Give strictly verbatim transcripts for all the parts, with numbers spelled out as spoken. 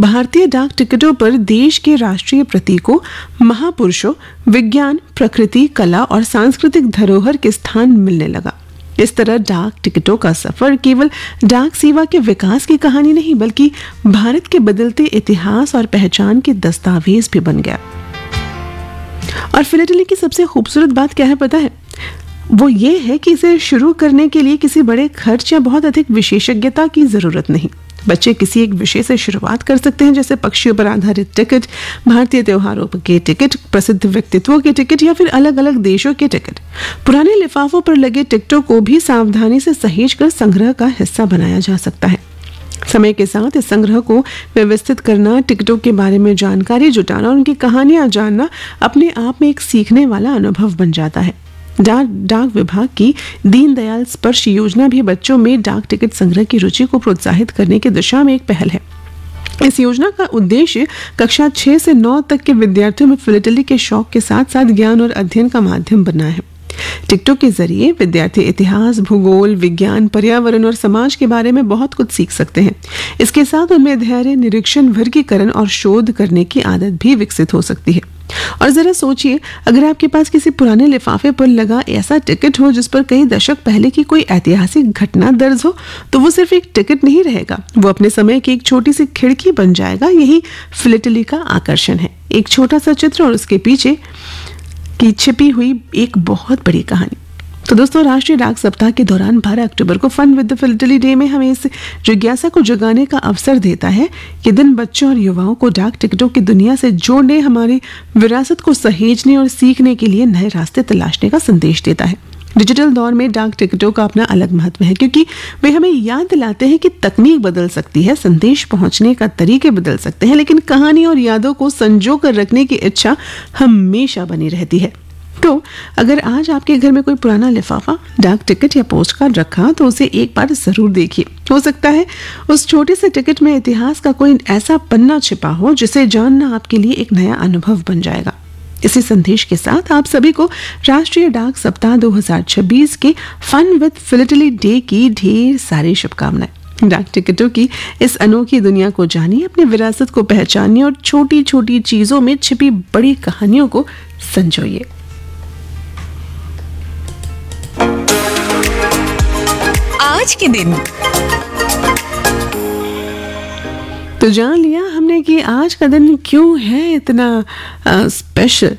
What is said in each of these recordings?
भारतीय डाक टिकटों पर देश के राष्ट्रीय प्रतीकों, महापुरुषों, विज्ञान, प्रकृति, कला और सांस्कृतिक धरोहर के स्थान मिलने लगा। इस तरह डाक टिकटों का सफर केवल डाक सेवा के विकास की कहानी नहीं, बल्कि भारत के बदलते इतिहास और पहचान के दस्तावेज भी बन गया। और फिलाटेली की सबसे खूबसूरत बात क्या है पता है? वो ये है कि इसे शुरू करने के लिए किसी बड़े खर्च या बहुत अधिक विशेषज्ञता की जरूरत नहीं। बच्चे किसी एक विषय से शुरुआत कर सकते हैं, जैसे पक्षियों पर आधारित टिकट, भारतीय त्योहारों के टिकट, प्रसिद्ध व्यक्तित्वों के टिकट या फिर अलग अलग देशों के टिकट। पुराने लिफाफों पर लगे टिकटों को भी सावधानी से सहेज कर संग्रह का हिस्सा बनाया जा सकता है। समय के साथ इस संग्रह को व्यवस्थित करना, टिकटों के बारे में जानकारी जुटाना और उनकी कहानियां जानना अपने आप में एक सीखने वाला अनुभव बन जाता है। डाक डाक विभाग की दीनदयाल स्पर्श योजना भी बच्चों में डाक टिकट संग्रह की रुचि को प्रोत्साहित करने की दिशा में एक पहल है। इस योजना का उद्देश्य कक्षा छह से नौ तक के विद्यार्थियों में फिलाटेली के शौक के साथ साथ ज्ञान और अध्ययन का माध्यम बनना है। टिकटों के जरिए विद्यार्थी इतिहास, भूगोल, विज्ञान, पर्यावरण और समाज के बारे में बहुत कुछ सीख सकते हैं। इसके साथ उनमें धैर्य, निरीक्षण, वर्गीकरण और शोध करने की आदत भी विकसित हो सकती है। और जरा सोचिए, अगर आपके पास किसी पुराने लिफाफे पर लगा ऐसा टिकट हो जिस पर कई दशक पहले की कोई ऐतिहासिक घटना दर्ज हो, तो वो सिर्फ एक टिकट नहीं रहेगा, वो अपने समय की एक छोटी सी खिड़की बन जाएगा। यही फिलाटेली का आकर्षण है, एक छोटा सा चित्र और उसके पीछे की छिपी हुई एक बहुत बड़ी कहानी। तो दोस्तों, राष्ट्रीय डाक सप्ताह के दौरान बारह अक्टूबर को fun with the philately day में हमें इस जिज्ञासा को जगाने का अवसर देता है। ये दिन बच्चों और युवाओं को डाक टिकटों की दुनिया से जोड़ने, हमारी विरासत को सहेजने और सीखने के लिए नए रास्ते तलाशने का संदेश देता है। डिजिटल दौर में डाक टिकटों का अपना अलग महत्व है, क्योंकि वे हमें याद दिलाते हैं कि तकनीक बदल सकती है, संदेश पहुंचने का तरीके बदल सकते हैं, लेकिन कहानी और यादों को संजो कर रखने की इच्छा हमेशा बनी रहती है। तो अगर आज आपके घर में कोई पुराना लिफाफा, डाक टिकट या पोस्ट कार्ड रखा, तो उसे एक बार जरूर देखिए। हो सकता है उस छोटे से टिकट में इतिहास का कोई ऐसा पन्ना छिपा हो जिसे जानना आपके लिए एक नया अनुभव बन जाएगा। इसी संदेश के साथ आप सभी को राष्ट्रीय डाक सप्ताह दो हज़ार छब्बीस के फन विद फिलाटेली डे की ढेर सारी शुभकामनाएं। डाक टिकटों की इस अनोखी दुनिया को जानिए, अपनी विरासत को पहचानिए और छोटी छोटी चीजों में छिपी बड़ी कहानियों को संजोइए। आज के दिन तो जान लिया हमने कि आज का दिन क्यों है इतना आ, स्पेशल।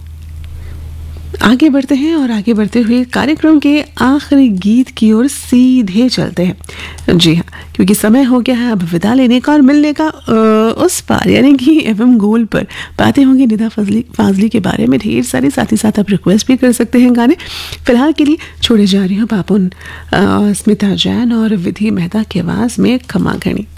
आगे बढ़ते हैं और आगे बढ़ते हुए कार्यक्रम के आखिरी गीत की ओर सीधे चलते हैं। जी हाँ, क्योंकि समय हो गया है अब विदा लेने का और मिलने का उस पार, यानी कि एफएम गोल्ड पर। बातें होंगी निदा फाजली फाजली के बारे में ढेर सारी, साथ ही साथ आप रिक्वेस्ट भी कर सकते हैं गाने। फिलहाल के लिए छोड़े जा रही हूँ पापुन, स्मिता जैन और विधि मेहता की आवाज़ में खमा घनी।